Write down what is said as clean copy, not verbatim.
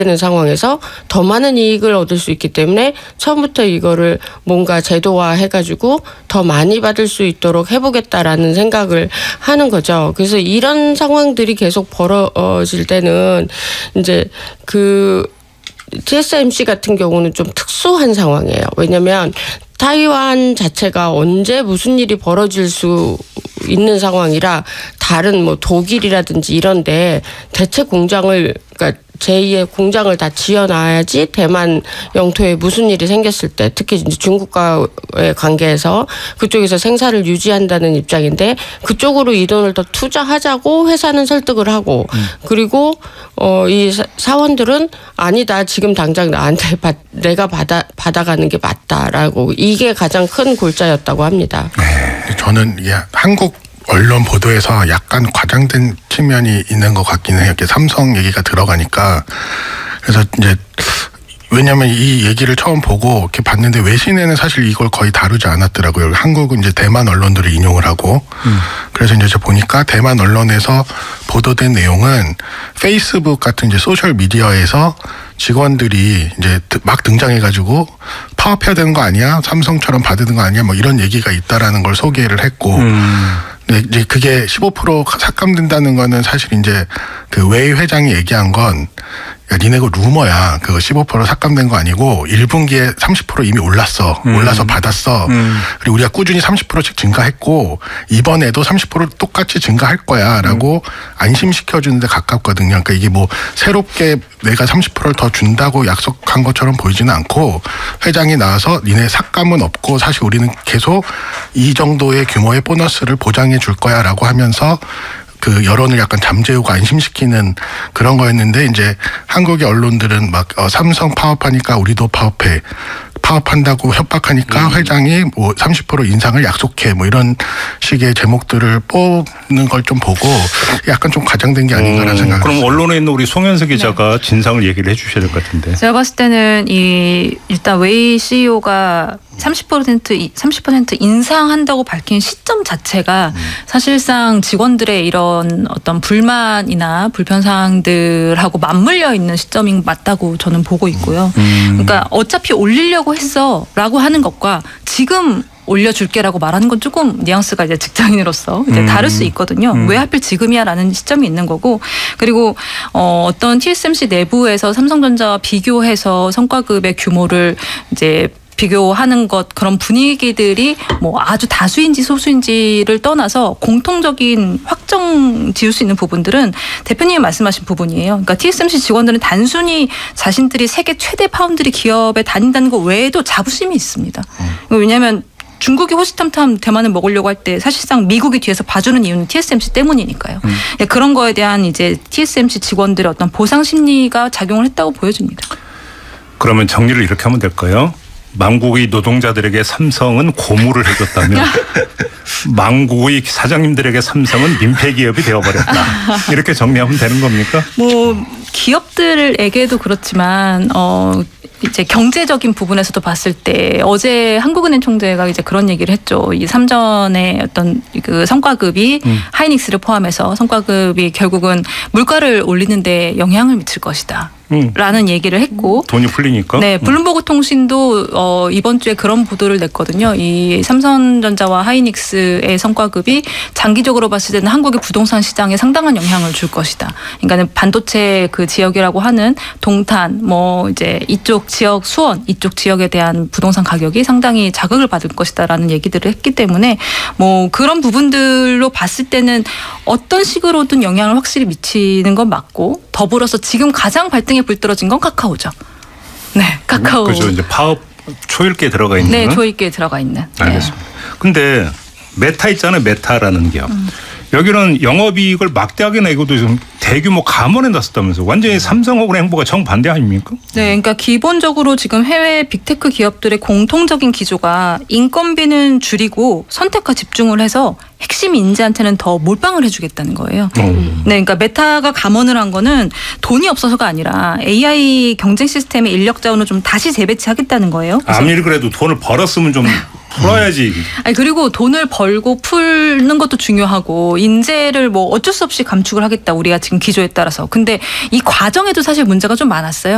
되는 상황에서 더 많은 이익을 얻을 수 있기 때문에 처음부터 이거를 뭔가 제도화 해가지고 더 많이 받을 수 있도록 해보겠다라는 생각을 하는 거죠. 그래서 이런 상황들이 계속 벌어질 때는 이제 TSMC 같은 경우는 좀 특수한 상황이에요. 왜냐하면 타이완 자체가 언제 무슨 일이 벌어질 수 있는 상황이라 다른 뭐 독일이라든지 이런데 대체 공장을 그러니까 제2의 공장을 다 지어놔야지 대만 영토에 무슨 일이 생겼을 때 특히 이제 중국과의 관계에서 그쪽에서 생산을 유지한다는 입장인데 그쪽으로 이 돈을 더 투자하자고 회사는 설득을 하고 그리고 이 사원들은 아니다 지금 당장 나한테 내가 받아가는 게 맞다라고 이게 가장 큰 골자였다고 합니다. 네, 저는 이게 한국 언론 보도에서 약간 과장된 측면이 있는 것 같긴 해요. 이렇게 삼성 얘기가 들어가니까. 그래서 이제 왜냐하면 이 얘기를 처음 보고 이렇게 봤는데 외신에는 사실 이걸 거의 다루지 않았더라고요. 한국은 이제 대만 언론들을 인용을 하고. 그래서 이제 보니까 대만 언론에서 보도된 내용은 페이스북 같은 이제 소셜 미디어에서 직원들이 이제 막 등장해가지고 파업해야 되는 거 아니야? 삼성처럼 받는 거 아니야? 뭐 이런 얘기가 있다라는 걸 소개를 했고. 이제 그게 15% 삭감된다는 거는 사실 이제 그 웨이 회장이 얘기한 건 야, 니네 그 루머야. 그거 15% 삭감된 거 아니고 1분기에 30% 이미 올랐어. 올라서 받았어. 그리고 우리가 꾸준히 30%씩 증가했고 이번에도 30% 똑같이 증가할 거야 라고 안심시켜주는 데 가깝거든요. 그러니까 이게 뭐 새롭게 내가 30%를 더 준다고 약속한 것처럼 보이지는 않고 회장이 나와서 니네 삭감은 없고 사실 우리는 계속 이 정도의 규모의 보너스를 보장해 줄 거야 라고 하면서 그 여론을 약간 잠재우고 안심시키는 그런 거였는데 이제 한국의 언론들은 막 삼성 파업하니까 우리도 파업한다고 협박하니까 회장이 뭐 30% 인상을 약속해 뭐 이런 식의 제목들을 뽑는 걸 좀 보고 약간 좀 과장된 게 아닌가라는 생각이 그럼 언론에 있는 우리 송현석 기자가 진상을 얘기를 해 주셔야 될 것 같은데. 제가 봤을 때는 일단 웨이 CEO가 30% 인상한다고 밝힌 시점 자체가 사실상 직원들의 이런 어떤 불만이나 불편 사항들하고 맞물려 있는 시점인 맞다고 저는 보고 있고요. 그러니까 어차피 올리려고 했어라고 하는 것과 지금 올려줄게라고 말하는 건 조금 뉘앙스가 이제 직장인으로서 이제 다를 수 있거든요. 왜 하필 지금이야라는 시점이 있는 거고 그리고 어떤 TSMC 내부에서 삼성전자와 비교해서 성과급의 규모를 이제 비교하는 것 그런 분위기들이 뭐 아주 다수인지 소수인지를 떠나서 공통적인 확정 지을 수 있는 부분들은 대표님이 말씀하신 부분이에요. 그러니까 TSMC 직원들은 단순히 자신들이 세계 최대 파운드리 기업에 다닌다는 것 외에도 자부심이 있습니다. 왜냐하면 중국이 호시탐탐 대만을 먹으려고 할 때 사실상 미국이 뒤에서 봐주는 이유는 TSMC 때문이니까요. 그런 거에 대한 이제 TSMC 직원들의 어떤 보상 심리가 작용을 했다고 보여집니다. 그러면 정리를 이렇게 하면 될까요? 망국의 노동자들에게 삼성은 고무를 해줬다면 망국의 사장님들에게 삼성은 민폐기업이 되어버렸다. 이렇게 정리하면 되는 겁니까? 뭐 기업들에게도 그렇지만 이제 경제적인 부분에서도 봤을 때 어제 한국은행 총재가 이제 그런 얘기를 했죠. 이 삼전의 어떤 그 성과급이 하이닉스를 포함해서 성과급이 결국은 물가를 올리는데 영향을 미칠 것이다. 라는 얘기를 했고 돈이 풀리니까. 네, 블룸버그 통신도 이번 주에 그런 보도를 냈거든요. 이 삼성전자와 하이닉스의 성과급이 장기적으로 봤을 때는 한국의 부동산 시장에 상당한 영향을 줄 것이다. 그러니까 반도체 그 지역이라고 하는 동탄, 뭐 이제 이쪽 지역 수원 이쪽 지역에 대한 부동산 가격이 상당히 자극을 받을 것이다라는 얘기들을 했기 때문에 뭐 그런 부분들로 봤을 때는 어떤 식으로든 영향을 확실히 미치는 건 맞고 더불어서 지금 가장 발등에 불 떨어진 건 카카오죠. 네, 카카오. 그죠. 이제 파업 초읽기에 들어가 있는. 네, 초읽기에 들어가 있는. 알겠습니다. 근데 메타 있잖아요. 메타라는 기업. 여기는 영업이익을 막대하게 내고도 좀 대규모 감원에 나섰다면서 완전히 삼성하고의 행보가 정반대 아닙니까? 네, 그러니까 기본적으로 지금 해외 빅테크 기업들의 공통적인 기조가 인건비는 줄이고 선택과 집중을 해서 핵심 인재한테는 더 몰빵을 해주겠다는 거예요. 네, 그러니까 메타가 감원을 한 거는 돈이 없어서가 아니라 AI 경쟁 시스템의 인력 자원을 좀 다시 재배치하겠다는 거예요. 아무리 그래도 돈을 벌었으면 좀 풀어야지. 아니 그리고 돈을 벌고 풀는 것도 중요하고 인재를 뭐 어쩔 수 없이 감축을 하겠다. 우리가 지금 기조에 따라서. 근데 이 과정에도 사실 문제가 좀 많았어요.